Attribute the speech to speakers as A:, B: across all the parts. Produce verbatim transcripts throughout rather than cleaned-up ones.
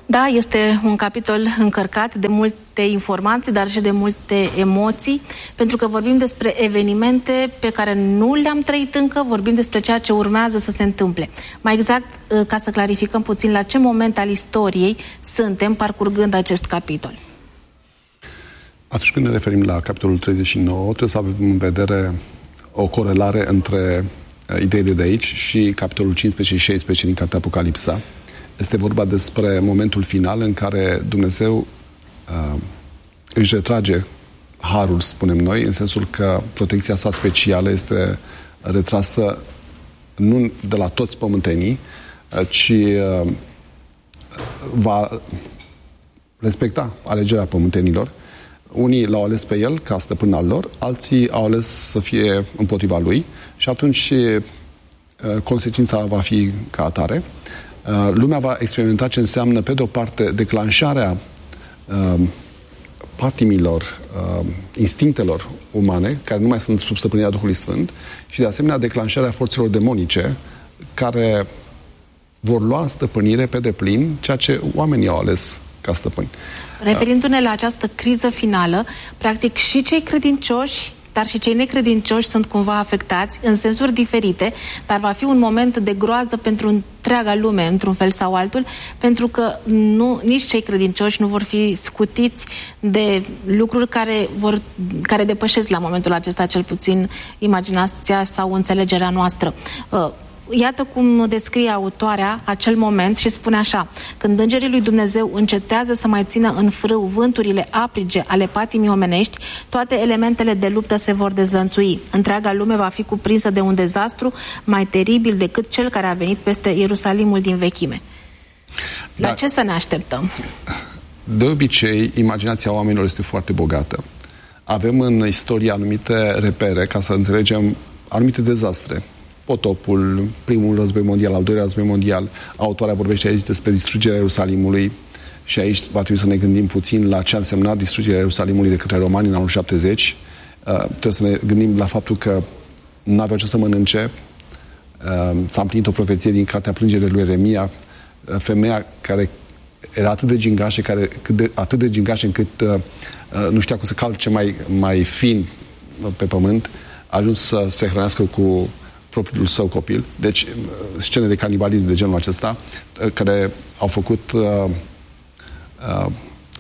A: Da, este un capitol încărcat de multe informații, dar și de multe emoții, pentru că vorbim despre evenimente pe care nu le-am trăit încă, vorbim despre ceea ce urmează să se întâmple. Mai exact, ca să clarificăm puțin la ce moment al istoriei suntem parcurgând acest capitol.
B: Atunci când ne referim la capitolul treizeci și nouă, trebuie să avem în vedere o corelare între ideile de aici și capitolul cincisprezece și șaisprezece din cartea Apocalipsa. Este vorba despre momentul final în care Dumnezeu uh, își retrage harul, spunem noi, în sensul că protecția sa specială este retrasă nu de la toți pământenii, ci uh, va respecta alegerea pământenilor. Unii l-au ales pe el ca stăpân al lor, alții au ales să fie împotriva lui și atunci uh, consecința va fi ca atare. Uh, lumea va experimenta ce înseamnă, pe de o parte, declanșarea uh, patimilor, uh, instinctelor umane, care nu mai sunt sub stăpânirea Duhului Sfânt, și de asemenea declanșarea forțelor demonice, care vor lua stăpânire pe deplin ceea ce oamenii au ales ca stăpâni.
A: Referindu-ne la această criză finală, practic și cei credincioși, dar și cei necredincioși sunt cumva afectați în sensuri diferite, dar va fi un moment de groază pentru întreaga lume, într-un fel sau altul, pentru că nu, nici cei credincioși nu vor fi scutiți de lucruri care, vor, care depășesc la momentul acesta cel puțin imaginația sau înțelegerea noastră. Iată cum descrie autoarea acel moment și spune așa: când îngerii lui Dumnezeu încetează să mai țină în frâu vânturile aprige ale patimii omenești, toate elementele de luptă se vor dezlănțui. Întreaga lume va fi cuprinsă de un dezastru mai teribil decât cel care a venit peste Ierusalimul din vechime. La da. Ce să ne așteptăm?
B: De obicei, imaginația oamenilor este foarte bogată. Avem în istorie anumite repere ca să înțelegem anumite dezastre. Potopul, primul război mondial, al doilea război mondial. Autoarea vorbește aici despre distrugerea Ierusalimului și aici va trebui să ne gândim puțin la ce a însemnat distrugerea Ierusalimului de către romani în anul șaptezeci. Uh, trebuie să ne gândim la faptul că nu aveau ce să mănânce. Uh, s-a împlinit o profeție din cartea Plângerii lui Ieremia. Uh, femeia care era atât de gingașă, care, de, atât de gingașă încât uh, uh, nu știa cum să calce mai, mai fin pe pământ, a ajuns să se hrănească cu propriul său copil. Deci, scene de canibalism de genul acesta, care au făcut uh, uh,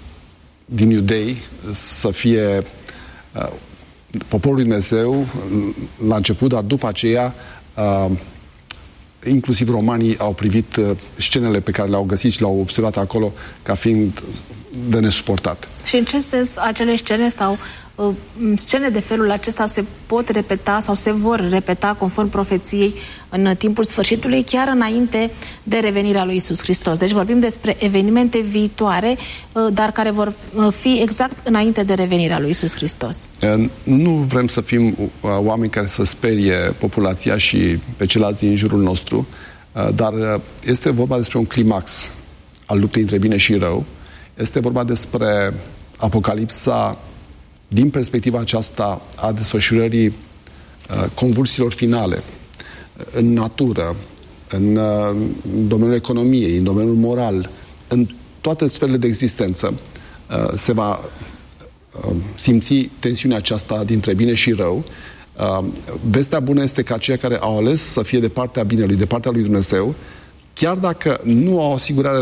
B: din iudei să fie uh, poporul lui Dumnezeu la început, dar după aceea uh, inclusiv romanii au privit uh, scenele pe care le-au găsit și le-au observat acolo ca fiind de nesuportat.
A: Și în ce sens acele scene sau uh, scene de felul acesta se pot repeta sau se vor repeta conform profeției în timpul sfârșitului, chiar înainte de revenirea lui Iisus Hristos? Deci vorbim despre evenimente viitoare, uh, dar care vor uh, fi exact înainte de revenirea lui Iisus Hristos.
B: Uh, nu vrem să fim uh, oameni care să sperie populația și pe ceilalți din jurul nostru, uh, dar uh, este vorba despre un climax al luptei între bine și rău. Este vorba despre Apocalipsa din perspectiva aceasta a desfășurării uh, convulsiilor finale în natură, în uh, domeniul economiei, în domeniul moral, în toate sferele de existență. Uh, se va uh, simți tensiunea aceasta dintre bine și rău. Uh, vestea bună este că aceia care au ales să fie de partea binelui, de partea lui Dumnezeu, chiar dacă nu au asigurare,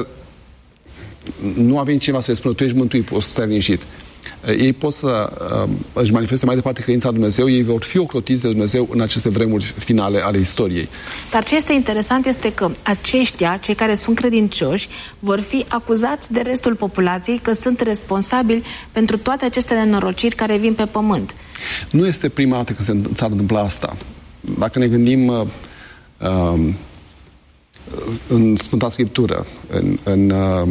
B: nu a venit cineva să le spună tu ești mântuit, poți să stai liniștit. Ei pot să uh, își manifeste mai departe credința în Dumnezeu, ei vor fi ocrotiți de Dumnezeu în aceste vremuri finale ale istoriei.
A: Dar ce este interesant este că aceștia, cei care sunt credincioși, vor fi acuzați de restul populației că sunt responsabili pentru toate aceste nenorociri care vin pe pământ.
B: Nu este prima dată când se s-ar întâmpla asta. Dacă ne gândim uh, uh, în Sfânta Scriptură, în, în uh,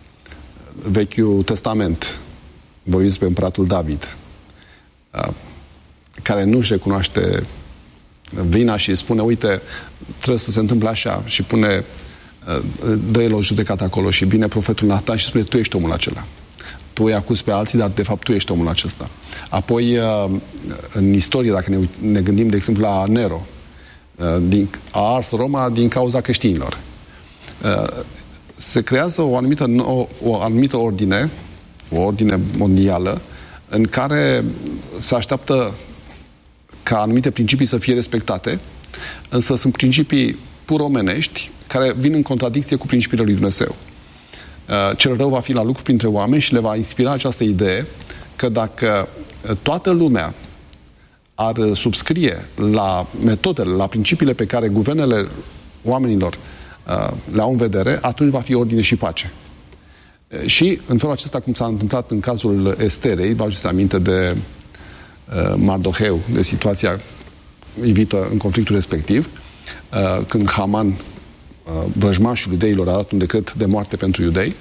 B: Vechiul Testament, vorbim despre împăratul David, care nu-și recunoaște vina și spune, uite, trebuie să se întâmple așa, și pune, dă el o judecată acolo și vine profetul Natan și spune, tu ești omul acela. Tu îi acuzi pe alții, dar de fapt tu ești omul acesta. Apoi, în istorie, dacă ne, ne gândim, de exemplu, la Nero, din, a ars Roma din cauza creștinilor. se creează o anumită, o, o anumită ordine, o ordine mondială, în care se așteaptă ca anumite principii să fie respectate, însă sunt principii pur omenești care vin în contradicție cu principiile lui Dumnezeu. Cel rău va fi la lucru printre oameni și le va inspira această idee că dacă toată lumea ar subscrie la metodele, la principiile pe care guvernele oamenilor le au în vedere, atunci va fi ordine și pace. Și în felul acesta, cum s-a întâmplat în cazul Esterei, vă aduceți aminte de uh, Mardoheu, de situația ivită în conflictul respectiv, uh, când Haman, uh, vrăjmașul iudeilor, a dat un decret de moarte pentru iudei,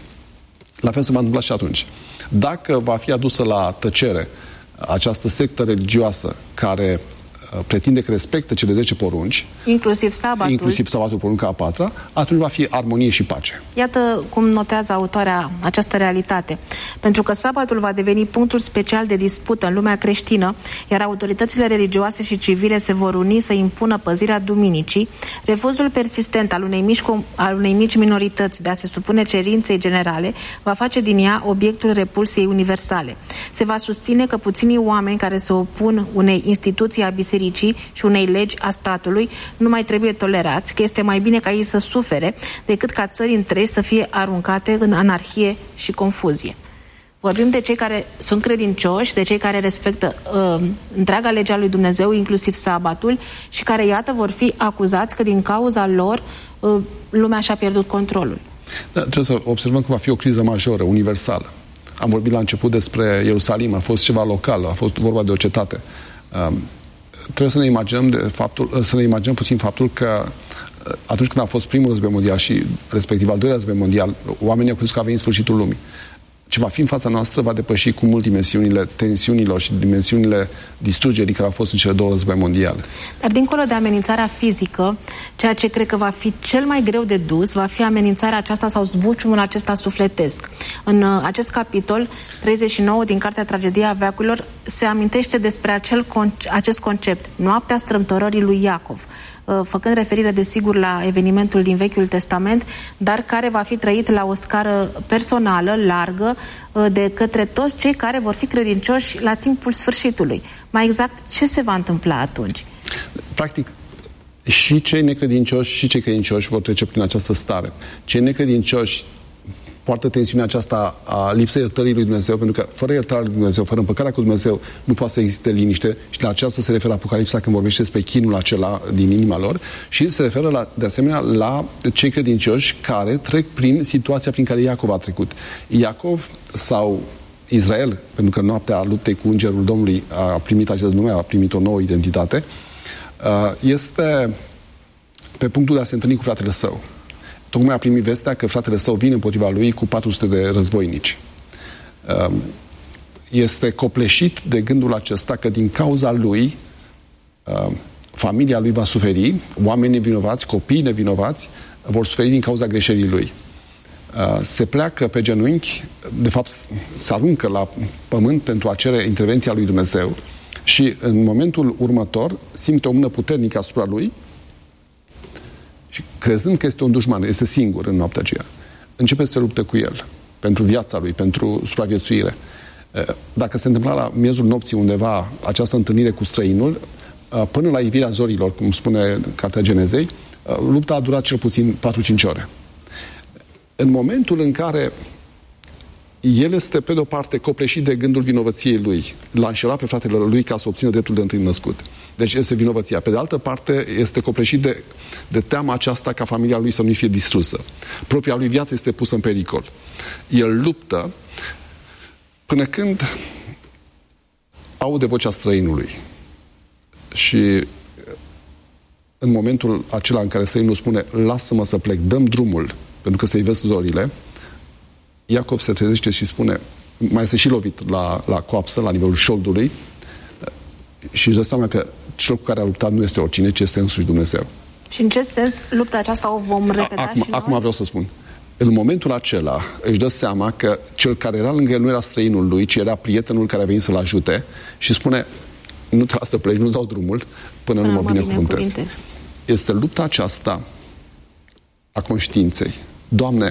B: la fel se va întâmpla și atunci. Dacă va fi adusă la tăcere această sectă religioasă care pretinde că respectă cele zece porunci,
A: inclusiv sabatul,
B: inclusiv sabatul, porunca a patra, atunci va fi armonie și pace.
A: Iată cum notează autoarea această realitate. Pentru că sabatul va deveni punctul special de dispută în lumea creștină, iar autoritățile religioase și civile se vor uni să impună păzirea duminicii, refuzul persistent al unei mici, al unei mici minorități de a se supune cerinței generale va face din ea obiectul repulsiei universale. Se va susține că puținii oameni care se opun unei instituții a bisericii și unei legi a statului nu mai trebuie tolerați, că este mai bine ca ei să sufere decât ca țări întregi să fie aruncate în anarhie și confuzie. Vorbim de cei care sunt credincioși, de cei care respectă uh, întreaga legea lui Dumnezeu, inclusiv sabatul, și care, iată, vor fi acuzați că din cauza lor uh, lumea și-a pierdut controlul.
B: Da, trebuie să observăm că va fi o criză majoră, universală. Am vorbit la început despre Ierusalim, a fost ceva local, a fost vorba de o cetate. Uh, Trebuie să ne imaginăm de faptul, să ne imaginăm puțin faptul că atunci când a fost primul război mondial și respectiv al doilea război mondial, oamenii au crezut că a venit sfârșitul lumii. Ce va fi în fața noastră va depăși cu mult dimensiunile tensiunilor și dimensiunile distrugerii care au fost în cele două război mondiale.
A: Dar dincolo de amenințarea fizică, ceea ce cred că va fi cel mai greu de dus va fi amenințarea aceasta sau zbuciumul acesta sufletesc. În uh, acest capitol treizeci și nouă din Cartea Tragedia Veacurilor se amintește despre acel con- acest concept, noaptea strâmtorării lui Iacov, uh, făcând referire desigur la evenimentul din Vechiul Testament, dar care va fi trăit la o scară personală, largă, uh, de către toți cei care vor fi credincioși la timpul sfârșitului. Mai exact, ce se va întâmpla atunci?
B: Practic, și cei necredincioși și cei credincioși vor trece prin această stare. Cei necredincioși poartă tensiunea aceasta a lipsei iertării lui Dumnezeu, pentru că fără iertarea lui Dumnezeu, fără împăcarea cu Dumnezeu, nu poate să existe liniște, și la aceasta se referă Apocalipsa când vorbește despre chinul acela din inima lor, și se referă la, de asemenea la cei credincioși care trec prin situația prin care Iacov a trecut. Iacov sau Israel, pentru că noaptea luptei cu îngerul Domnului a primit acest nume, a primit o nouă identitate, este pe punctul de a se întâlni cu fratele său. Tocmai a primit vestea că fratele său vine împotriva lui cu patru sute de războinici. Este copleșit de gândul acesta că din cauza lui familia lui va suferi, oamenii nevinovați, copiii nevinovați vor suferi din cauza greșelii lui. Se pleacă pe genunchi, de fapt se aruncă la pământ pentru a cere intervenția lui Dumnezeu și în momentul următor simte o mână puternică asupra lui și crezând că este un dușman, este singur în noaptea aceea, începe să se lupte cu el pentru viața lui, pentru supraviețuire. Dacă se întâmpla la miezul nopții undeva această întâlnire cu străinul, până la ivirea zorilor, cum spune Cartea Genezei, lupta a durat cel puțin patru-cinci ore. În momentul în care el este, pe de-o parte, copleșit de gândul vinovăției lui, l-a înșelat pe fratele lui ca să obțină dreptul de întâi născut. Deci este vinovăția. Pe de altă parte, este copleșit de, de teama aceasta ca familia lui să nu fie distrusă. Propria lui viață este pusă în pericol. El luptă până când aude vocea străinului. Și în momentul acela în care străinul spune lasă-mă să plec, dăm drumul, pentru că se ivesc zorile, Iacov se trezește și spune, mai este și lovit la, la coapsă, la nivelul șoldului, și își dă seama că cel cu care a luptat nu este oricine, ci este însuși Dumnezeu.
A: Și în ce sens lupta aceasta o vom repeta
B: acum,
A: și noi?
B: Acum vreau să spun. În momentul acela își dă seama că cel care era lângă el nu era străinul lui, ci era prietenul care a venit să-l ajute și spune, nu trebuie să pleci, nu dau drumul până, până nu mă binecuvântez. Este lupta aceasta a conștiinței. Doamne,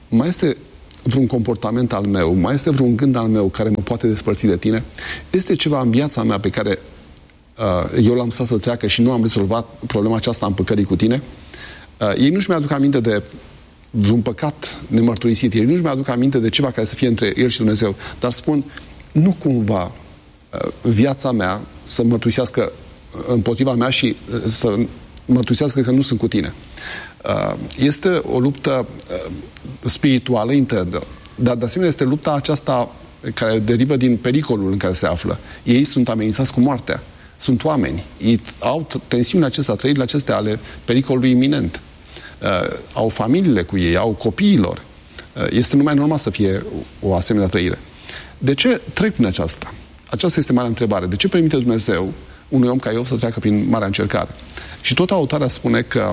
B: mai este vreun comportament al meu, mai este vreun gând al meu care mă poate despărți de tine? Este ceva în viața mea pe care uh, eu l-am lăsat să treacă și nu am rezolvat problema aceasta a împăcării cu tine? Uh, ei nu-și mi-aduc aminte de vreun păcat nemărturisit, ei nu-și mi-aduc aminte de ceva care să fie între el și Dumnezeu, dar spun, nu cumva uh, viața mea să mărturisească împotriva mea și uh, să mărturisească că nu sunt cu tine. Uh, este o luptă uh, spirituală internă, dar de asemenea este lupta aceasta care derivă din pericolul în care se află. Ei sunt amenințați cu moartea. Sunt oameni. Ei au tensiunile acestea, trăirile acestea ale pericolului iminent. Uh, au familiile cu ei, au copiilor. Uh, este numai normal să fie o asemenea trăire. De ce trec prin aceasta? Aceasta este marea întrebare. De ce permite Dumnezeu unui om ca Iov să treacă prin marea încercare? Și tot autoarea spune că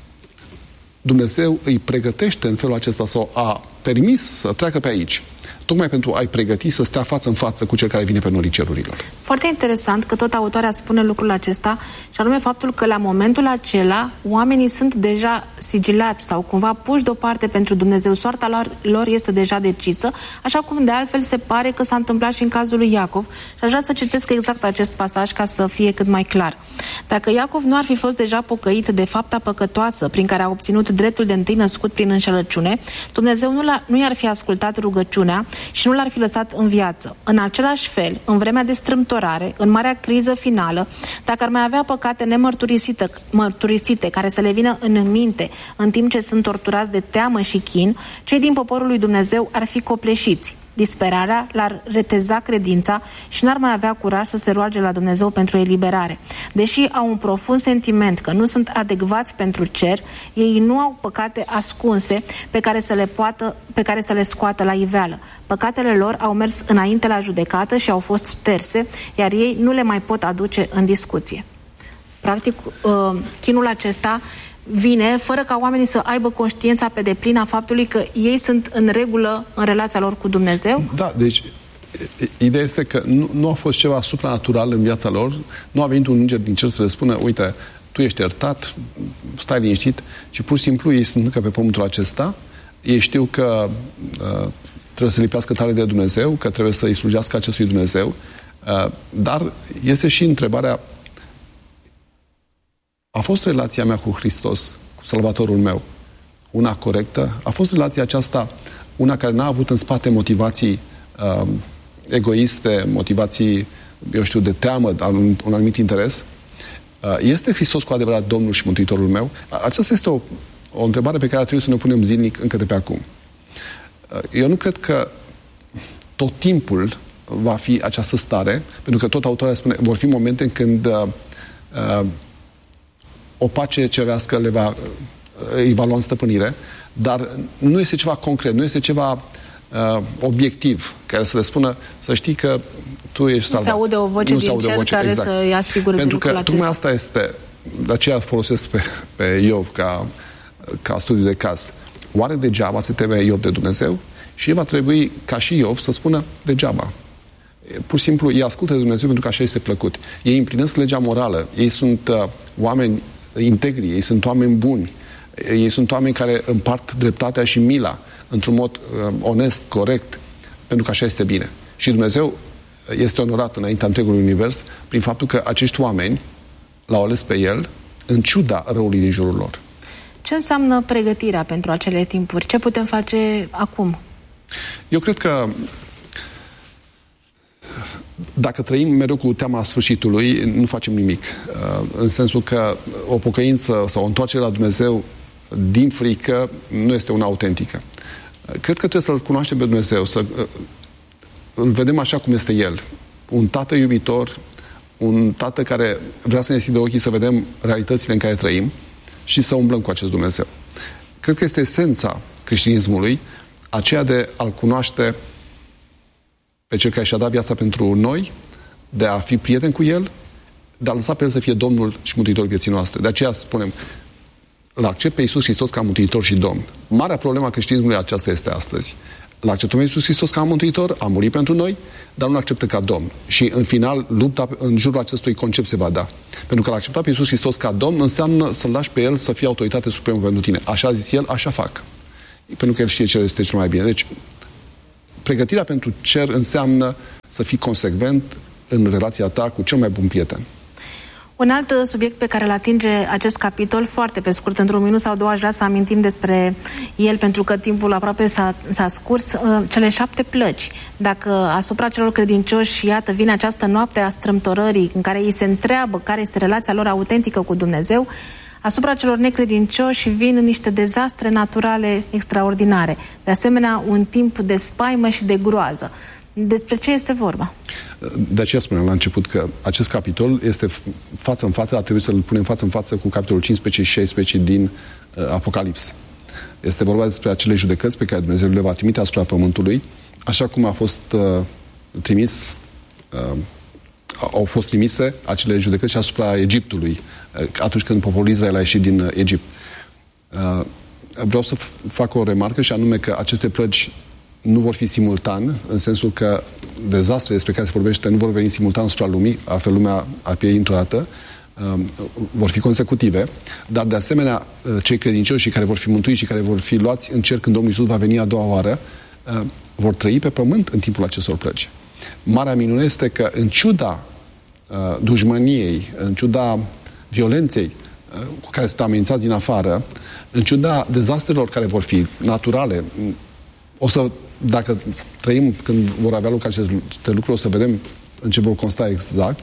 B: Dumnezeu îi pregătește în felul acesta sau a permis să treacă pe aici, tocmai pentru a-i pregăti să stea față în față cu cel care vine pe norii cerurilor.
A: Foarte interesant că tot autoarea spune lucrul acesta, și anume faptul că la momentul acela oamenii sunt deja sigilați sau cumva puși deoparte pentru Dumnezeu. Soarta lor, lor este deja decisă, așa cum de altfel se pare că s-a întâmplat și în cazul lui Iacov. Și aș vrea să citesc exact acest pasaj ca să fie cât mai clar. Dacă Iacov nu ar fi fost deja pocăit de fapta păcătoasă prin care a obținut dreptul de întâi născut prin înșelăciune, Dumnezeu nu, l-a, nu i-ar fi ascultat rugăciunea și nu l-ar fi lăsat în viață. În același fel, în vremea de strâmtorare, în marea criză finală, dacă ar mai avea păcate nemărturisite mărturisite, care să le vină în minte în timp ce sunt torturați de teamă și chin, cei din poporul lui Dumnezeu ar fi copleșiți. Disperarea l-ar reteza credința și n-ar mai avea curaj să se roage la Dumnezeu pentru eliberare. Deși au un profund sentiment că nu sunt adecvați pentru cer, ei nu au păcate ascunse pe care să le poată, pe care să le scoată la iveală. Păcatele lor au mers înainte la judecată și au fost șterse, iar ei nu le mai pot aduce în discuție. Practic, chinul acesta vine fără ca oamenii să aibă conștiința pe deplin a faptului că ei sunt în regulă în relația lor cu Dumnezeu?
B: Da, deci ideea este că nu, nu a fost ceva supranatural în viața lor, nu a venit un înger din cer să le spună, uite, tu ești iertat, stai liniștit, ci pur și simplu ei sunt încă pe pământul acesta, ei știu că uh, trebuie să lipească tare de Dumnezeu, că trebuie să îi slujească acestui Dumnezeu, uh, dar este și întrebarea, a fost relația mea cu Hristos, cu Salvatorul meu, una corectă? A fost relația aceasta una care n-a avut în spate motivații uh, egoiste, motivații, eu știu, de teamă, un, un anumit interes? Uh, este Hristos cu adevărat Domnul și Mântuitorul meu? Aceasta este o, o întrebare pe care trebuie să ne punem zilnic încă de pe acum. Uh, eu nu cred că tot timpul va fi această stare, pentru că tot autoarea spune, vor fi momente în când uh, uh, o pace cerească le va, îi va lua în stăpânire, dar nu este ceva concret, nu este ceva uh, obiectiv care să le spună, să știi că tu ești salvat.
A: Nu se aude o voce nu din cer voce, care exact. Să-i asigure
B: pentru
A: de lucrul
B: că tocmai asta este, de aceea folosesc pe, pe Iov ca, ca studiu de caz. Oare degeaba se teme Iov de Dumnezeu? Și el va trebui, ca și Iov, să spună degeaba. Pur și simplu, ei ascultă de Dumnezeu pentru că așa este plăcut. Ei împlinesc legea morală, ei sunt uh, oameni integri, ei sunt oameni buni, ei sunt oameni care împart dreptatea și mila într-un mod uh, onest, corect, pentru că așa este bine. Și Dumnezeu este onorat înaintea întregului univers prin faptul că acești oameni l-au ales pe El în ciuda răului din jurul lor.
A: Ce înseamnă pregătirea pentru acele timpuri? Ce putem face acum?
B: Eu cred că dacă trăim mereu cu teama sfârșitului, nu facem nimic. În sensul că o pocăință sau o întoarcere la Dumnezeu din frică nu este una autentică. Cred că trebuie să-L cunoaștem pe Dumnezeu, să îl vedem așa cum este El. Un tată iubitor, un tată care vrea să ne deschidă ochii să vedem realitățile în care trăim și să umblăm cu acest Dumnezeu. Cred că este esența creștinismului, aceea de a-L cunoaște pe Cel care și-a dat viața pentru noi, de a fi prieten cu El, de a lăsa pe El să fie Domnul și Mântuitorul vieții noastre. De aceea spunem, îl accept pe Iisus Hristos ca Mântuitor și Domn. Marea problemă a creștinismului aceasta este astăzi. Îl acceptăm pe Iisus Hristos ca Mântuitor, a murit pentru noi, dar nu acceptă ca Domn. Și în final, lupta în jurul acestui concept se va da. Pentru că l-a acceptat pe Iisus Hristos ca Domn înseamnă să-L lași pe El să fie autoritate supremă pentru tine. Așa a zis El, așa fac. pentru că El știe ce este cel mai bine. Deci, pregătirea pentru cer înseamnă să fii consecvent în relația ta cu cel mai bun prieten.
A: Un alt subiect pe care îl atinge acest capitol, foarte pe scurt, într-un minut sau două, aș vrea să amintim despre el, pentru că timpul aproape s-a, s-a scurs, uh, cele șapte plăci. Dacă asupra celor credincioși, iată, vine această noapte a strâmtorării, în care ei se întreabă care este relația lor autentică cu Dumnezeu, asupra celor necredincioși vin niște dezastre naturale extraordinare. De asemenea, un timp de spaimă și de groază. Despre ce este vorba?
B: De aceea spuneam la început că acest capitol este față în față, ar trebui să-l punem față în față cu capitolul cincisprezece și șaisprezece din uh, Apocalips. Este vorba despre acele judecăți pe care Dumnezeu le va trimite asupra pământului, așa cum a fost uh, trimis, uh, au fost trimise acele judecăți și asupra Egiptului, uh, atunci când poporul Israel a ieșit din uh, Egipt. Uh, vreau să fac o remarcă și anume că aceste plăci nu vor fi simultan, în sensul că dezastrele despre care se vorbește nu vor veni simultan asupra lumii, altfel lumea ar pieri într-o dată, uh, vor fi consecutive, dar de asemenea uh, cei credincioși și care vor fi mântuiți și care vor fi luați în cer când Domnul Iisus va veni a doua oară, uh, vor trăi pe pământ în timpul acestor plăci. Marea minune este că în ciuda uh, dușmăniei, în ciuda violenței uh, cu care sunt amenințați din afară, în ciuda dezastrelor care vor fi naturale, o să, dacă trăim când vor avea loc aceste lucruri, o să vedem în ce vor consta exact.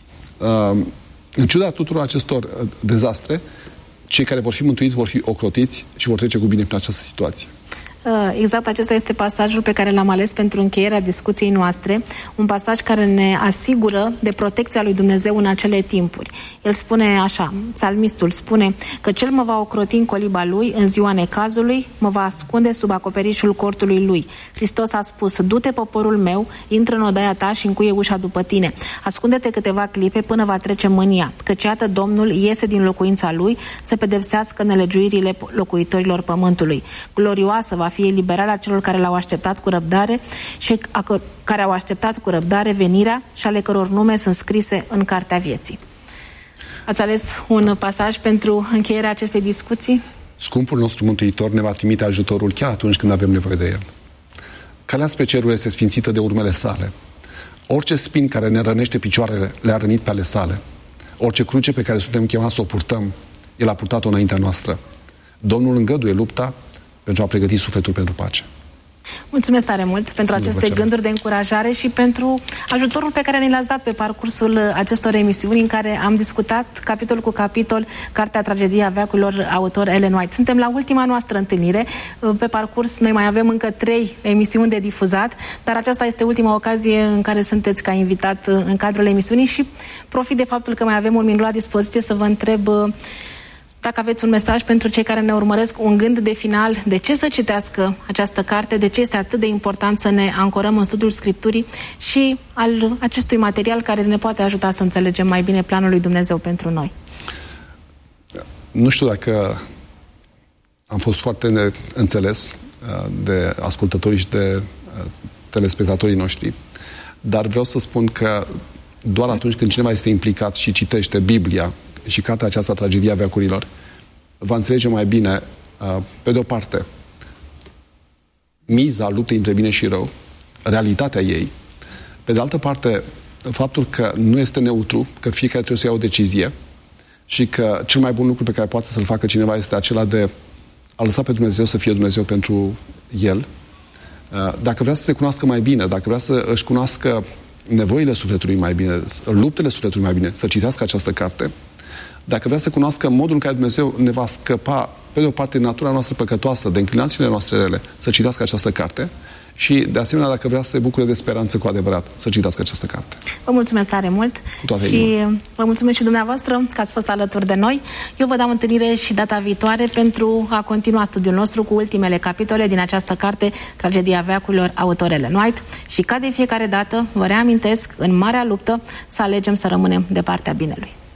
B: În ciuda tuturor acestor dezastre, cei care vor fi mântuiți vor fi ocrotiți și vor trece cu bine prin această situație.
A: Exact acesta este pasajul pe care l-am ales pentru încheierea discuției noastre, un pasaj care ne asigură de protecția lui Dumnezeu în acele timpuri. El spune așa, psalmistul spune că Cel mă va ocroti în coliba Lui, în ziua necazului, mă va ascunde sub acoperișul cortului Lui. Hristos a spus, du-te poporul meu, intră în odaia ta și încuie ușa după tine. Ascunde-te câteva clipe până va trece mânia, căci iată Domnul iese din locuința Lui să pedepsească nelegiuirile locuitorilor pământului. Glorioasă va fi eliberarea celor care l-au așteptat cu răbdare și a, care au așteptat cu răbdare venirea și ale căror nume sunt scrise în Cartea Vieții. Ați ales un pasaj pentru încheierea acestei discuții?
B: Scumpul nostru Mântuitor ne va trimite ajutorul chiar atunci când avem nevoie de El. Calea spre cerul este sfințită de urmele sale. Orice spin care ne rănește picioarele le-a rănit pe ale sale. Orice cruce pe care suntem chemați să o purtăm, El a purtat-o înaintea noastră. Domnul îngăduie lupta pentru a pregăti sufletul pentru pace.
A: Mulțumesc tare mult pentru aceste gânduri de încurajare și pentru ajutorul pe care ne l-ați dat pe parcursul acestor emisiuni în care am discutat capitol cu capitol Cartea Tragedia Veacurilor, autor Ellen White. Suntem la ultima noastră întâlnire. Pe parcurs noi mai avem încă trei emisiuni de difuzat, dar aceasta este ultima ocazie în care sunteți ca invitat în cadrul emisiunii și profit de faptul că mai avem un minut la dispoziție să vă întreb dacă aveți un mesaj pentru cei care ne urmăresc, un gând de final, de ce să citească această carte, de ce este atât de important să ne ancorăm în studiul Scripturii și al acestui material care ne poate ajuta să înțelegem mai bine planul lui Dumnezeu pentru noi.
B: Nu știu dacă am fost foarte înțeles de ascultătorii și de telespectatorii noștri, dar vreau să spun că doar atunci când cineva este implicat și citește Biblia și cartea aceasta, Tragedia Veacurilor, va înțelege mai bine, pe de o parte, miza luptei între bine și rău, realitatea ei, pe de altă parte, faptul că nu este neutru, că fiecare trebuie să ia o decizie și că cel mai bun lucru pe care poate să-l facă cineva este acela de a lăsa pe Dumnezeu să fie Dumnezeu pentru el. Dacă vrea să se cunoască mai bine, dacă vrea să își cunoască nevoile sufletului mai bine, luptele sufletului mai bine, să citească această carte. Dacă vrea să cunoască modul în care Dumnezeu ne va scăpa, pe de o parte, natura noastră păcătoasă, de inclinațiile noastre rele, să citească această carte și, de asemenea, dacă vrea să se bucure de speranță cu adevărat, să citească această carte.
A: Vă mulțumesc tare mult și inima. Vă mulțumesc și dumneavoastră că ați fost alături de noi. Eu vă dau întâlnire și data viitoare pentru a continua studiul nostru cu ultimele capitole din această carte, Tragedia Veacurilor, autor Ellen White. Și ca de fiecare dată, vă reamintesc, în marea luptă, să alegem să rămânem de partea binelui.